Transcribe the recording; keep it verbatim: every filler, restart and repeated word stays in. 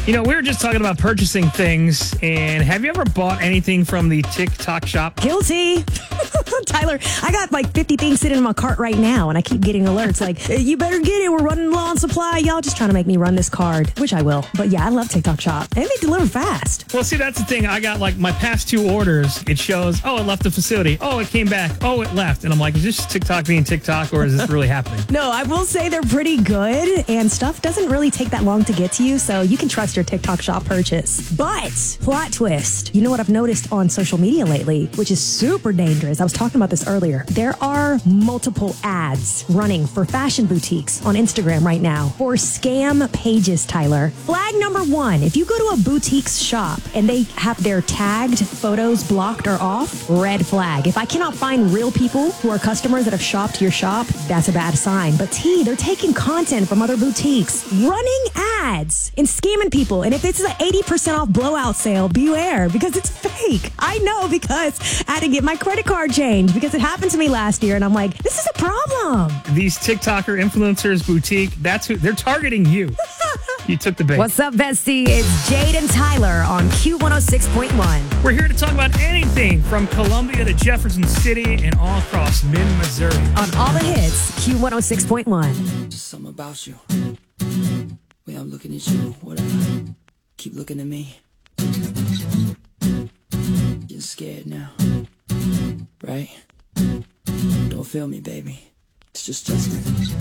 You know, we were just talking about purchasing things, and have you ever bought anything from the TikTok shop? Guilty. Tyler, I got like fifty things sitting in my cart right now, and I keep getting alerts like, hey, you better get it. We're running low on supply. Y'all just trying to make me run this card, which I will. But yeah, I love TikTok shop. And they deliver fast. Well, see, that's the thing. I got like my past two orders. It shows, oh, it left the facility. Oh, it came back. Oh, it left. And I'm like, is this TikTok being TikTok, or is this really happening? No, I will say they're pretty good, and stuff doesn't really take that long to get to you, so you can trust your TikTok shop purchase. But, plot twist, you know what I've noticed on social media lately, which is super dangerous. I was talking about this earlier. There are multiple ads running for fashion boutiques on Instagram right now for scam pages, Tyler. Flag number one, if you go to a boutique's shop and they have their tagged photos blocked or off, red flag. If I cannot find real people who are customers that have shopped your shop, that's a bad sign. But T, they're taking content from other boutiques, running ads and scamming people. And if it's an eighty percent off blowout sale, beware, because it's fake. I know, because I had to get my credit card changed because it happened to me last year. And I'm like, this is a problem. These TikToker influencers boutique, that's who they're targeting you. You took the bait. What's up, bestie? It's Jade and Tyler on Q one oh six point one. We're here to talk about anything from Columbia to Jefferson City and all across mid-Missouri. On all the hits, Q one oh six point one. Just something about you. Way I'm looking at you, whatever. Keep looking at me. Getting scared now. Right? Don't feel me, baby. It's just judgment.